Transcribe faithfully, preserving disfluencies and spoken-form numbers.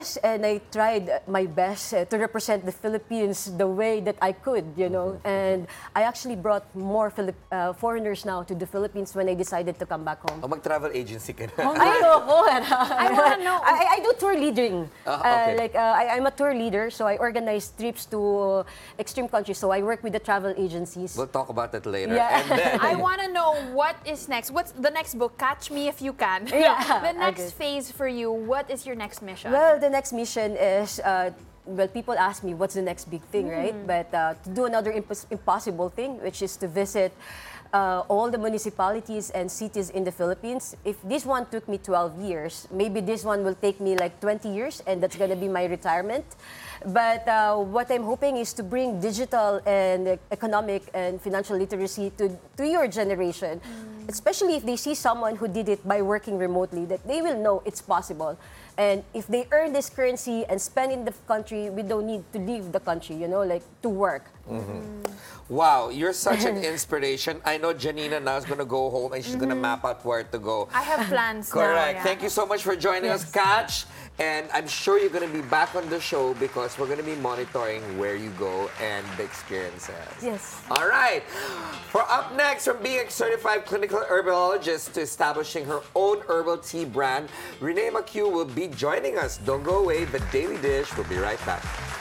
And I tried my best uh, to represent the Philippines the way that I could, you know. And I actually brought more Filip uh, foreigners now to the Philippines when I decided to come back home. Oh, mag-travel agency ka na. Oh, I know po. I want to know. I, I do tour leading. Ah, Uh, okay. like uh, I, I'm a tour leader, so I organize trips to extreme countries. So I work with the travel agencies. We'll talk about that later. Yeah. And then, I want to know what is next. What's the next book? Catch Me If You Can. Yeah, The next okay. phase for you. What is your next mission? Well, the next mission is, uh, well, people ask me what's the next big thing, right? But uh, to do another impos impossible thing, which is to visit uh, all the municipalities and cities in the Philippines. If this one took me twelve years, maybe this one will take me like twenty years, and that's going to be my retirement. But uh, what I'm hoping is to bring digital and uh, economic and financial literacy to, to your generation, especially if they see someone who did it by working remotely, that they will know it's possible. And if they earn this currency and spend in the country, we don't need to leave the country, you know, like to work. wow, you're such an inspiration. I know Janina now is going to go home and she's going to map out where to go. I have plans now. Correct. yeah. Thank you so much for joining us, Catch. And I'm sure you're going to be back on the show because we're going to be monitoring where you go and the experiences. Yes. All right. For up next, from being a certified clinical herbologist to establishing her own herbal tea brand, Renee McHugh will be joining us. Don't go away. The Daily Dish will be right back.